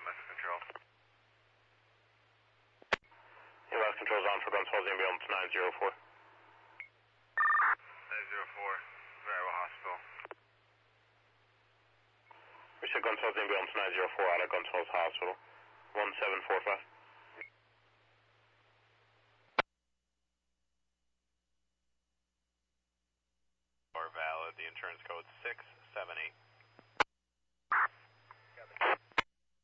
Message Control. EMS Control's on for Gunswell's ambulance 904. 904, Variable Hospital. We said Gunswell's ambulance 904 out of Gunswell's Hospital. 1745. Or valid, the insurance code 678.